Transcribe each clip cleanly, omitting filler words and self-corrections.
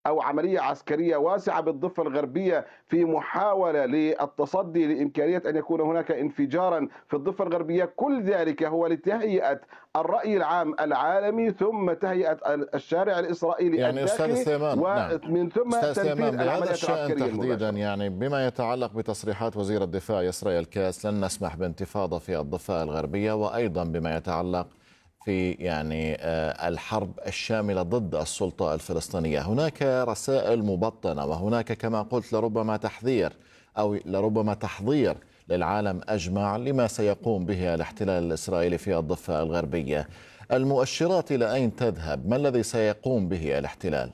أو عملية عسكرية واسعة بالضفة الغربية في محاولة للتصدي لإمكانية أن يكون هناك انفجارا في الضفة الغربية، كل ذلك هو لتهيئة الرأي العام العالمي ثم تهيئة الشارع الإسرائيلي يعني أستاذ الداخلي سليمان، نعم ومن ثم أستاذ سليمان، تنفيذ بهذا العمليات الشأن العسكرية تحديدا، المباشرة. يعني بما يتعلق بتصريحات وزير الدفاع إسرائيل كاس لن نسمح بانتفاضة في الضفة الغربية، وأيضا بما يتعلق في الحرب الشاملة ضد السلطة الفلسطينية، هناك رسائل مبطنة، وهناك كما قلت لربما تحذير أو لربما تحضير للعالم أجمع لما سيقوم به الاحتلال الإسرائيلي في الضفة الغربية. المؤشرات إلى أين تذهب؟ ما الذي سيقوم به الاحتلال؟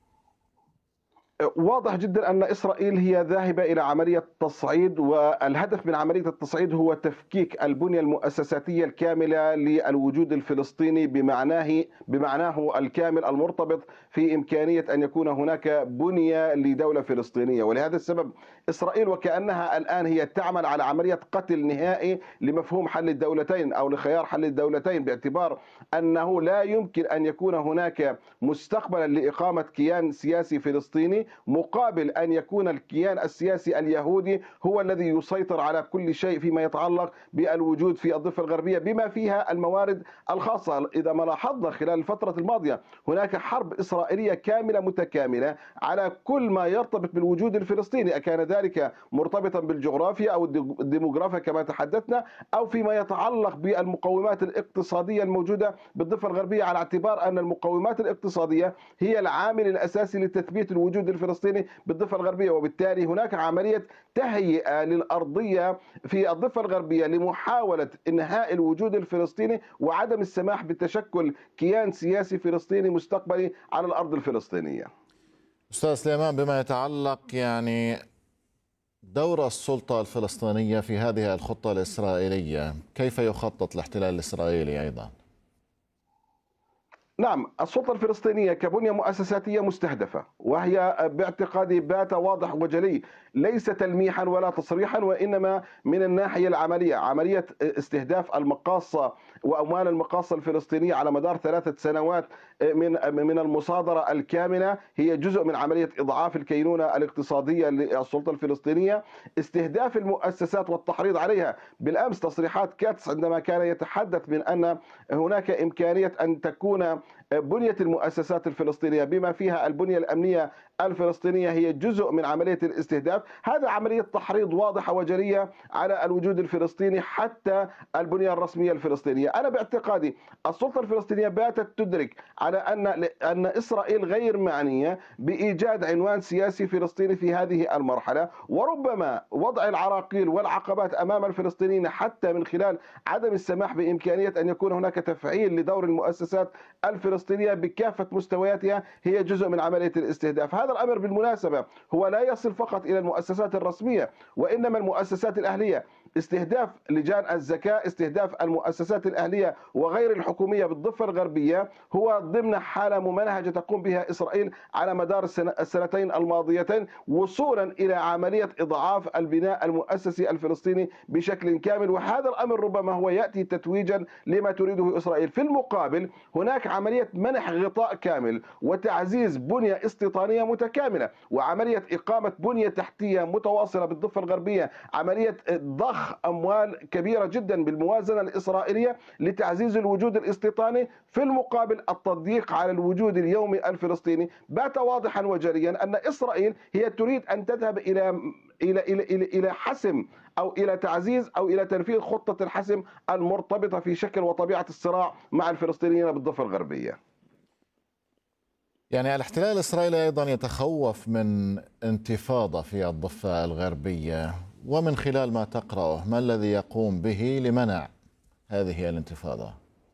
واضح جدا أن إسرائيل هي ذاهبة إلى عملية تصعيد، والهدف من عملية التصعيد هو تفكيك البنية المؤسساتية الكاملة للوجود الفلسطيني بمعناه الكامل المرتبط في إمكانية أن يكون هناك بنية لدولة فلسطينية. ولهذا السبب إسرائيل وكأنها الآن هي تعمل على عملية قتل نهائي لمفهوم حل الدولتين أو لخيار حل الدولتين، باعتبار أنه لا يمكن أن يكون هناك مستقبلا لإقامة كيان سياسي فلسطيني مقابل أن يكون الكيان السياسي اليهودي هو الذي يسيطر على كل شيء فيما يتعلق بالوجود في الضفة الغربية بما فيها الموارد الخاصة. إذا ما لاحظنا خلال الفترة الماضية هناك حرب إسرائيلية كاملة متكاملة على كل ما يرتبط بالوجود الفلسطيني، أكان ذلك مرتبطا بالجغرافيا أو الديموغرافيا كما تحدثنا، أو فيما يتعلق بالمقومات الاقتصادية الموجودة بالضفة الغربية، على اعتبار أن المقومات الاقتصادية هي العامل الأساسي لتثبيت الوجود الفلسطيني بالضفة الغربية. وبالتالي هناك عملية تهيئة للأرضية في الضفة الغربية لمحاولة إنهاء الوجود الفلسطيني وعدم السماح بتشكل كيان سياسي فلسطيني مستقبلي على الأرض الفلسطينية. أستاذ سليمان، بما يتعلق دور السلطة الفلسطينية في هذه الخطة الإسرائيلية، كيف يخطط الاحتلال الإسرائيلي أيضا؟ نعم، السلطة الفلسطينية كبنية مؤسساتية مستهدفة، وهي باعتقادي بات واضح وجلي، ليس تلميحا ولا تصريحا، وإنما من الناحية العملية، عملية استهداف المقاصة وأموال المقاصة الفلسطينية على مدار 3 سنوات من المصادرة الكامنة هي جزء من عملية إضعاف الكينونة الاقتصادية للسلطة الفلسطينية، استهداف المؤسسات والتحريض عليها. بالأمس تصريحات كاتس عندما كان يتحدث من أن هناك إمكانية أن تكون بنية المؤسسات الفلسطينية بما فيها البنية الأمنية الفلسطينية هي جزء من عملية الاستهداف. هذا عملية تحريض واضحة وجلية على الوجود الفلسطيني حتى البنية الرسمية الفلسطينية. أنا باعتقادي السلطة الفلسطينية باتت تدرك على أن إسرائيل غير معنية بإيجاد عنوان سياسي فلسطيني في هذه المرحلة، وربما وضع العراقيل والعقبات أمام الفلسطينيين حتى من خلال عدم السماح بإمكانية أن يكون هناك تفعيل لدور المؤسسات الفلسطينية بكافة مستوياتها هي جزء من عملية الاستهداف. هذا الأمر بالمناسبة هو لا يصل فقط إلى المؤسسات الرسمية وإنما المؤسسات الأهلية، استهداف لجان الزكاة، استهداف المؤسسات الأهلية وغير الحكومية بالضفة الغربية هو ضمن حالة ممنهجة تقوم بها إسرائيل على مدار السنتين الماضيتين، وصولا إلى عملية إضعاف البناء المؤسسي الفلسطيني بشكل كامل. وهذا الأمر ربما هو يأتي تتويجا لما تريده إسرائيل. في المقابل هناك عملية منح غطاء كامل وتعزيز بنية استيطانية متكاملة وعملية إقامة بنية تحتية متواصلة بالضفة الغربية، عملية ضخ أموال كبيرة جدا بالموازنة الإسرائيلية لتعزيز الوجود الاستيطاني. في المقابل التضييق على الوجود اليومي الفلسطيني. بات واضحا وجليا أن إسرائيل هي تريد أن تذهب إلى حسم أو إلى تعزيز أو إلى تنفيذ خطة الحسم المرتبطة في شكل وطبيعة الصراع مع الفلسطينيين بالضفة الغربية. يعني الاحتلال الإسرائيلي أيضا يتخوف من انتفاضة في الضفة الغربية، ومن خلال ما تقرأه ما الذي يقوم به لمنع هذه الانتفاضة؟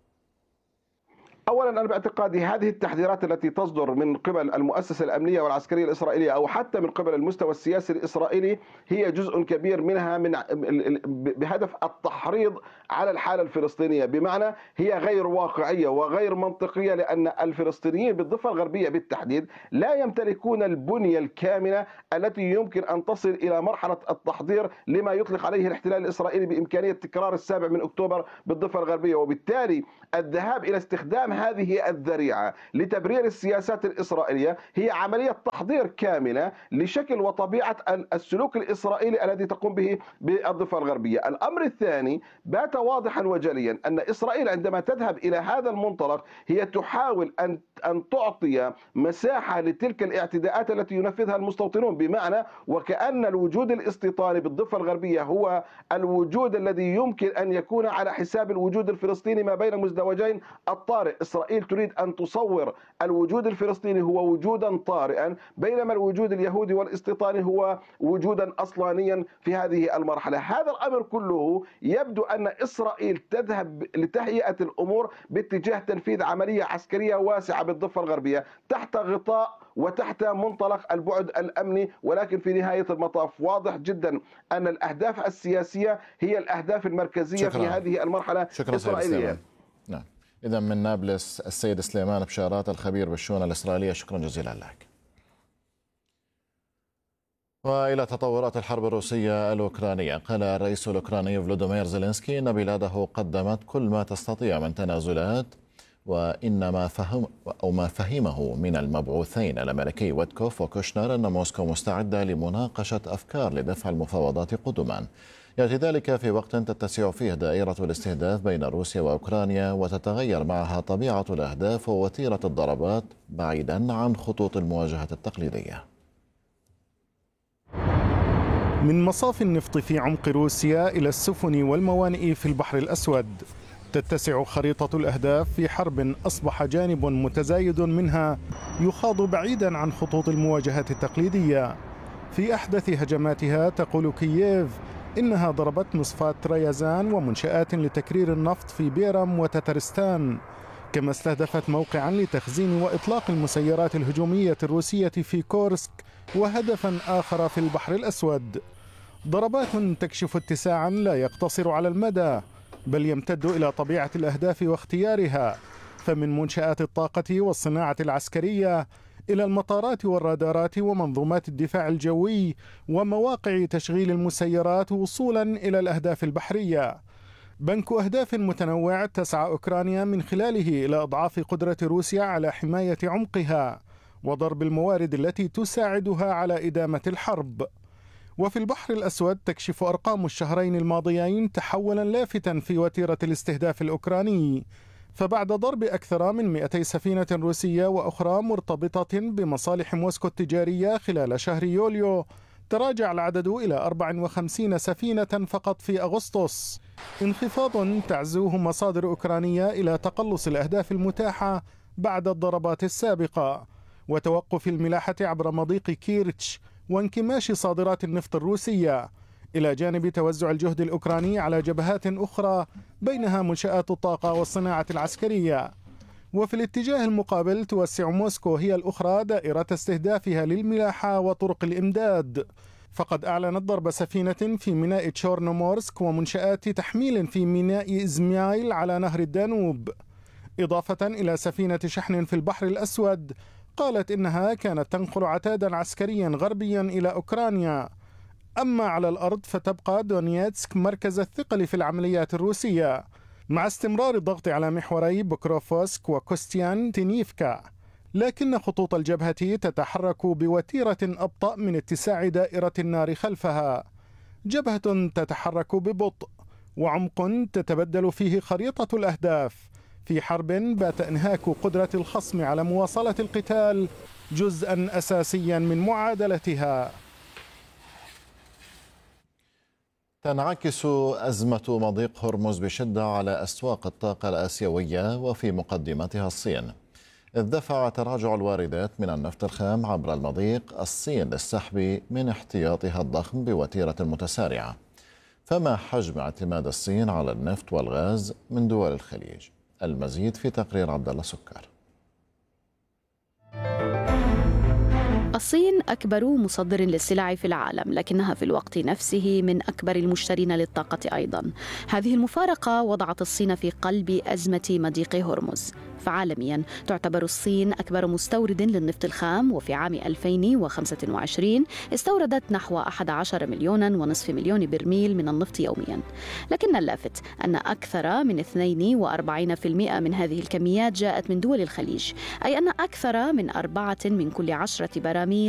أولا أنا باعتقادي هذه التحذيرات التي تصدر من قبل المؤسسة الأمنية والعسكرية الإسرائيلية أو حتى من قبل المستوى السياسي الإسرائيلي هي جزء كبير منها بهدف التحريض على الحالة الفلسطينية، بمعنى هي غير واقعية وغير منطقية، لأن الفلسطينيين بالضفة الغربية بالتحديد لا يمتلكون البنية الكامنة التي يمكن أن تصل إلى مرحلة التحضير لما يطلق عليه الاحتلال الإسرائيلي بإمكانية تكرار 7 أكتوبر بالضفة الغربية. وبالتالي الذهاب إلى استخدام هذه هذه الذريعة لتبرير السياسات الإسرائيلية هي عملية تحضير كاملة لشكل وطبيعة السلوك الإسرائيلي الذي تقوم به بالضفة الغربية. الأمر الثاني بات واضحا وجليا أن إسرائيل عندما تذهب إلى هذا المنطلق هي تحاول أن تعطي مساحة لتلك الاعتداءات التي ينفذها المستوطنون، بمعنى وكأن الوجود الاستيطاني بالضفة الغربية هو الوجود الذي يمكن أن يكون على حساب الوجود الفلسطيني ما بين مزدوجين الطارئ. إسرائيل تريد أن تصور الوجود الفلسطيني هو وجودا طارئا، بينما الوجود اليهودي والاستيطاني هو وجودا أصلانيا في هذه المرحلة. هذا الأمر كله يبدو أن إسرائيل تذهب لتهيئة الأمور باتجاه تنفيذ عملية عسكرية واسعة بالضفة الغربية تحت غطاء وتحت منطلق البعد الأمني، ولكن في نهاية المطاف واضح جدا أن الأهداف السياسية هي الأهداف المركزية في هذه المرحلة الإسرائيلية. نعم. إذا من نابلس السيد سليمان بشارات الخبير بالشؤون الإسرائيلية، شكرا جزيلا لك. وإلى تطورات الحرب الروسية الأوكرانية، قال الرئيس الأوكراني فلوديمير زيلينسكي أن بلاده قدمت كل ما تستطيع من تنازلات، وإن ما فهمه من المبعوثين الأمريكي ويتكوف وكوشنر أن موسكو مستعدة لمناقشة أفكار لدفع المفاوضات قدما. يأتي ذلك في وقت تتسع فيه دائرة الاستهداف بين روسيا وأوكرانيا وتتغير معها طبيعة الأهداف ووتيرة الضربات بعيدا عن خطوط المواجهة التقليدية. من مصاف النفط في عمق روسيا إلى السفن والموانئ في البحر الأسود، تتسع خريطة الأهداف في حرب أصبح جانب متزايد منها يخاض بعيدا عن خطوط المواجهة التقليدية. في أحدث هجماتها تقول كييف إنها ضربت مصفاة تريازان ومنشآت لتكرير النفط في بيرم وتترستان، كما استهدفت موقعا لتخزين وإطلاق المسيرات الهجومية الروسية في كورسك وهدفا آخر في البحر الأسود. ضربات تكشف اتساعا لا يقتصر على المدى بل يمتد إلى طبيعة الأهداف واختيارها، فمن منشآت الطاقة والصناعة العسكرية إلى المطارات والرادارات ومنظومات الدفاع الجوي ومواقع تشغيل المسيرات وصولا إلى الأهداف البحرية. بنك أهداف متنوع تسعى أوكرانيا من خلاله إلى إضعاف قدرة روسيا على حماية عمقها وضرب الموارد التي تساعدها على إدامة الحرب. وفي البحر الأسود تكشف أرقام الشهرين الماضيين تحولا لافتا في وتيرة الاستهداف الأوكراني، فبعد ضرب أكثر من 200 سفينة روسية وأخرى مرتبطة بمصالح موسكو التجارية خلال شهر يوليو، تراجع العدد إلى 54 سفينة فقط في أغسطس، انخفاض تعزوه مصادر أوكرانية إلى تقلص الأهداف المتاحة بعد الضربات السابقة وتوقف الملاحة عبر مضيق كيرتش وانكماش صادرات النفط الروسية، إلى جانب توزع الجهد الأوكراني على جبهات أخرى بينها منشآت الطاقة والصناعة العسكرية. وفي الاتجاه المقابل توسع موسكو هي الأخرى دائرة استهدافها للملاحة وطرق الإمداد، فقد أعلنت ضرب سفينة في ميناء تشورنومورسك ومنشآت تحميل في ميناء إزمايل على نهر الدانوب، إضافة إلى سفينة شحن في البحر الأسود قالت إنها كانت تنقل عتادا عسكريا غربيا إلى أوكرانيا. أما على الأرض فتبقى دونيتسك مركز الثقل في العمليات الروسية، مع استمرار الضغط على محوري بوكروفسك وكوستيان تينيفكا، لكن خطوط الجبهة تتحرك بوتيرة أبطأ من اتساع دائرة النار خلفها. جبهة تتحرك ببطء وعمق تتبدل فيه خريطة الأهداف في حرب بات إنهاك قدرة الخصم على مواصلة القتال جزءا أساسيا من معادلتها. تنعكس أزمة مضيق هرمز بشدة على أسواق الطاقة الآسيوية وفي مقدمتها الصين، إذ دفع تراجع الواردات من النفط الخام عبر المضيق الصين للسحب من احتياطها الضخم بوتيرة متسارعة. فما حجم اعتماد الصين على النفط والغاز من دول الخليج؟ المزيد في تقرير عبد الله سكر. الصين أكبر مصدر للسلع في العالم، لكنها في الوقت نفسه من أكبر المشترين للطاقة أيضا. هذه المفارقة وضعت الصين في قلب أزمة مضيق هرمز، فعالميا تعتبر الصين أكبر مستورد للنفط الخام، وفي عام 2025 استوردت نحو 11 مليون ونصف مليون برميل من النفط يوميا. لكن اللافت أن أكثر من 42% من هذه الكميات جاءت من دول الخليج، أي أن أكثر من 4 من كل 10 براميل